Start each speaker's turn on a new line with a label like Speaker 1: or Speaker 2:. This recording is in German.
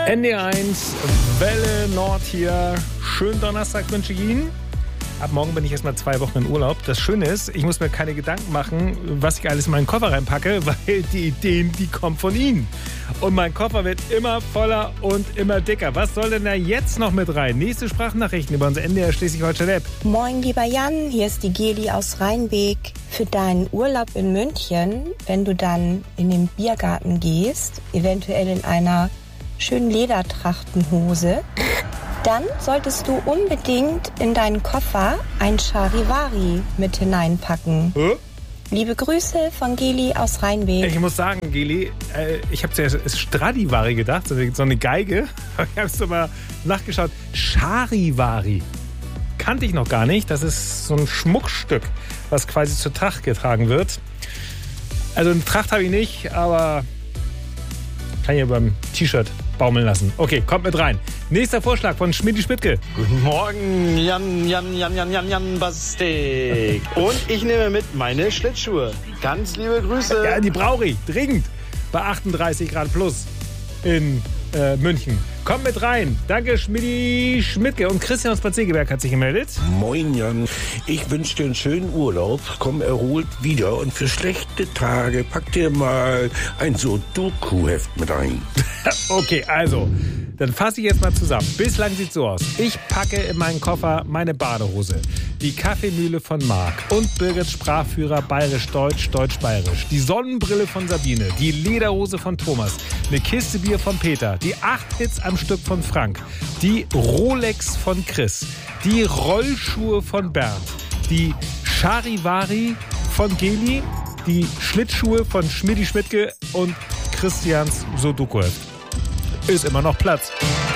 Speaker 1: NDR1, Welle Nord hier. Schönen Donnerstag wünsche ich Ihnen. Ab morgen bin ich erstmal 2 Wochen in Urlaub. Das Schöne ist, ich muss mir keine Gedanken machen, was ich alles in meinen Koffer reinpacke, weil die Ideen, die kommen von Ihnen. Und mein Koffer wird immer voller und immer dicker. Was soll denn da jetzt noch mit rein? Nächste Sprachnachrichten über unsere NDR Schleswig-Holstein-App.
Speaker 2: Moin, lieber Jan, hier ist die Geli aus Rheinbeek. Für deinen Urlaub in München, wenn du dann in den Biergarten gehst, eventuell in einer schönen Ledertrachtenhose, dann solltest du unbedingt in deinen Koffer ein Charivari mit hineinpacken. Liebe Grüße von Geli aus Rheinbeek.
Speaker 1: Ich muss sagen, Geli, ich habe zuerst Stradivari gedacht, so eine Geige. Ich habe es mal nachgeschaut. Charivari. Kannte ich noch gar nicht. Das ist so ein Schmuckstück, was quasi zur Tracht getragen wird. Also eine Tracht habe ich nicht, aber kann ich ja beim T-Shirt baumeln lassen. Okay, kommt mit rein. Nächster Vorschlag von Schmidti Schmidtke.
Speaker 3: Guten Morgen, Jan Bastik. Und ich nehme mit meine Schlittschuhe. Ganz liebe Grüße.
Speaker 1: Ja, die brauche ich. Dringend. Bei 38 Grad plus in München. Kommt mit rein. Danke, Schmidti Schmidtke. Und Christian aus Bad Segeberg hat sich gemeldet.
Speaker 4: Moin, Jan. Ich wünsche dir einen schönen Urlaub. Komm erholt wieder. Und für schlechte Tage pack dir mal ein Sudoku-Heft mit ein.
Speaker 1: Okay, also, dann fasse ich jetzt mal zusammen. Bislang sieht es so aus. Ich packe in meinen Koffer meine Badehose, die Kaffeemühle von Marc und Birgits Sprachführer Bayerisch-Deutsch, Deutsch-Bayerisch, die Sonnenbrille von Sabine, die Lederhose von Thomas, eine Kiste Bier von Peter, die 8 Hits am Stück von Frank, die Rolex von Chris, die Rollschuhe von Bernd, die Charivari von Geli, die Schlittschuhe von Schmidti Schmidtke und Christians Sudoku. Ist immer noch Platz.